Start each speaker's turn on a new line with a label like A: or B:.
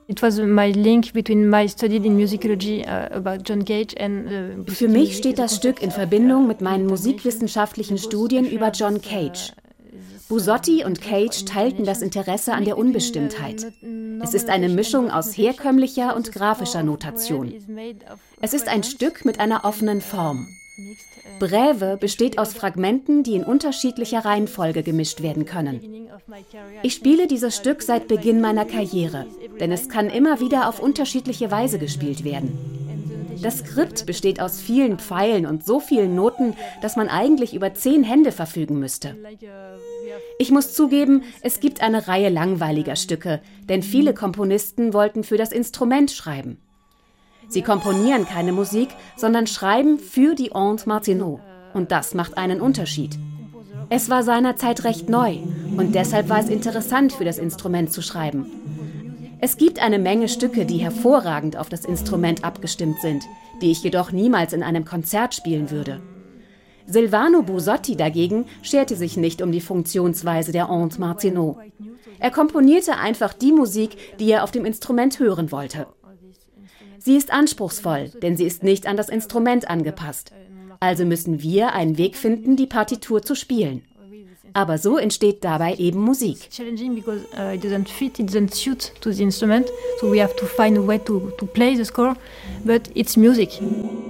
A: It was my link between my study in musicology about John Cage and
B: Für mich steht das Stück in Verbindung mit meinen musikwissenschaftlichen Studien über John Cage. Busotti und Cage teilten das Interesse an der Unbestimmtheit. Es ist eine Mischung aus herkömmlicher und grafischer Notation. Es ist ein Stück mit einer offenen Form. Brève besteht aus Fragmenten, die in unterschiedlicher Reihenfolge gemischt werden können. Ich spiele dieses Stück seit Beginn meiner Karriere, denn es kann immer wieder auf unterschiedliche Weise gespielt werden. Das Skript besteht aus vielen Pfeilen und so vielen Noten, dass man eigentlich über 10 Hände verfügen müsste. Ich muss zugeben, es gibt eine Reihe langweiliger Stücke, denn viele Komponisten wollten für das Instrument schreiben. Sie komponieren keine Musik, sondern schreiben für die Aude Martineau. Und das macht einen Unterschied. Es war seinerzeit recht neu und deshalb war es interessant, für das Instrument zu schreiben. Es gibt eine Menge Stücke, die hervorragend auf das Instrument abgestimmt sind, die ich jedoch niemals in einem Konzert spielen würde. Silvano Busotti dagegen scherte sich nicht um die Funktionsweise der Aude Martineau. Er komponierte einfach die Musik, die er auf dem Instrument hören wollte. Sie ist anspruchsvoll, denn sie ist nicht an das Instrument angepasst. Also müssen wir einen Weg finden, die Partitur zu spielen. Aber so entsteht dabei eben Musik.
A: It's challenging because it doesn't suit to the instrument, so we have to find a way to play the score, but it's music.